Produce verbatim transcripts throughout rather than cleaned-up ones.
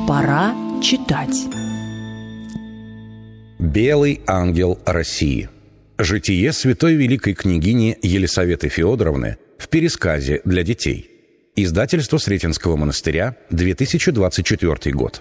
Пора читать. Белый ангел России. Житие святой великой княгини Елисаветы Феодоровны в пересказе для детей. Издательство Сретенского монастыря, две тысячи двадцать четвёртый год.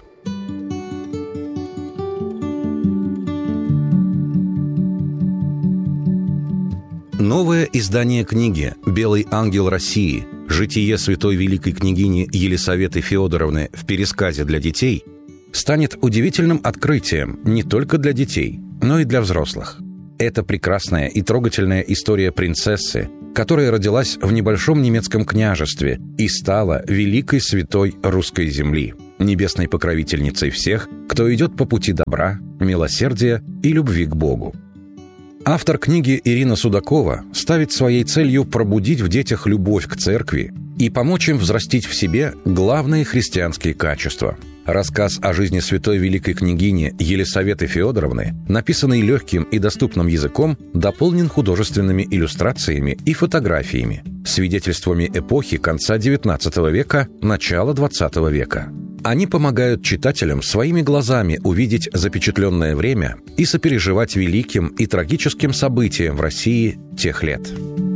Новое издание книги «Белый ангел России. Житие святой великой княгини Елисаветы Феодоровны в пересказе для детей» станет удивительным открытием не только для детей, но и для взрослых. Это прекрасная и трогательная история принцессы, которая родилась в небольшом немецком княжестве и стала великой святой русской земли, небесной покровительницей всех, кто идет по пути добра, милосердия и любви к Богу. Автор книги Ирина Судакова ставит своей целью пробудить в детях любовь к церкви и помочь им взрастить в себе главные христианские качества. Рассказ о жизни святой великой княгини Елисаветы Феодоровны, написанный легким и доступным языком, дополнен художественными иллюстрациями и фотографиями, свидетельствами эпохи конца девятнадцатого века, начала двадцатого века. Они помогают читателям своими глазами увидеть запечатленное время и сопереживать великим и трагическим событиям в России тех лет.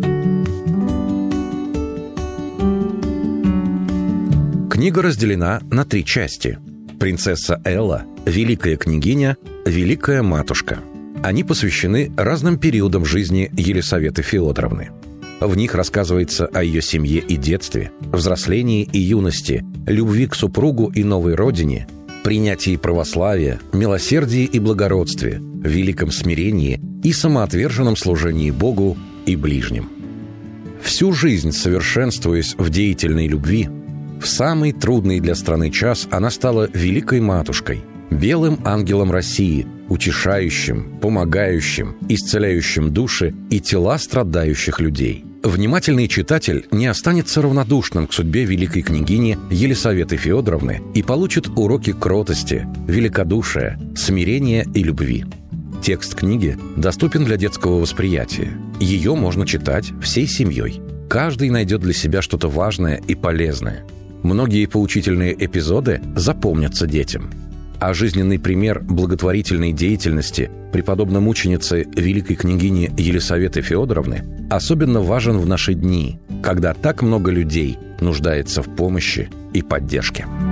Книга разделена на три части. «Принцесса Элла», «Великая княгиня», «Великая матушка». Они посвящены разным периодам жизни Елисаветы Феодоровны. В них рассказывается о ее семье и детстве, взрослении и юности, любви к супругу и новой родине, принятии православия, милосердии и благородстве, великом смирении и самоотверженном служении Богу и ближним. Всю жизнь совершенствуясь в деятельной любви, в самый трудный для страны час она стала великой матушкой, белым ангелом России, утешающим, помогающим, исцеляющим души и тела страдающих людей. Внимательный читатель не останется равнодушным к судьбе великой княгини Елисаветы Феодоровны и получит уроки кротости, великодушия, смирения и любви. Текст книги доступен для детского восприятия. Ее можно читать всей семьей. Каждый найдет для себя что-то важное и полезное. Многие поучительные эпизоды запомнятся детям. А жизненный пример благотворительной деятельности преподобно-мученицы великой княгини Елисаветы Феодоровны особенно важен в наши дни, когда так много людей нуждается в помощи и поддержке.